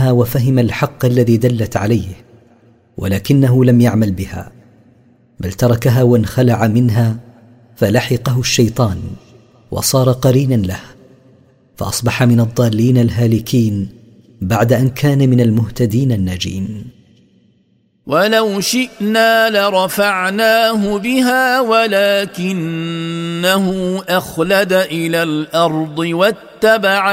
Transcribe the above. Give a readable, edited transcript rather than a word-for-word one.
عنها وفهم الحق الذي دلت عليه، ولكنه لم يعمل بها بل تركها وانخلع منها، فلحقه الشيطان وصار قرينا له، فأصبح من الضالين الهالكين بعد أن كان من المهتدين الناجين. ولو شئنا لرفعناه بها ولكنه أخلد إلى الأرض واتبع